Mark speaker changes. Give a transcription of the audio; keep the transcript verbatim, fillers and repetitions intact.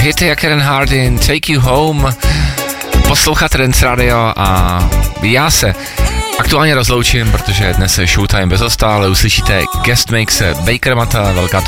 Speaker 1: hity jak Karen Hardin, Take You Home, posloucháte Dance Radio a já se aktuálně rozloučím, protože dnes je Showtime bez hosta, ale uslyšíte guest mix Baker Mata, velká